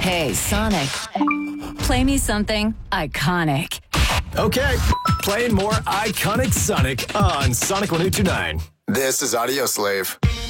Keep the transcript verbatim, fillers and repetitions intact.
Hey, Sonic. Play me something iconic. Okay, playing more iconic Sonic on Sonic one oh two nine. This is Audio Slave.